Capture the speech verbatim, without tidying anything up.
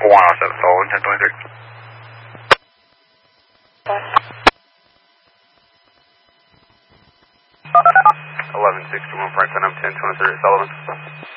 one oh seven, Sullivan, ten twenty-three. eleven sixty-one, Franklin, I'm ten twenty-three, Sullivan.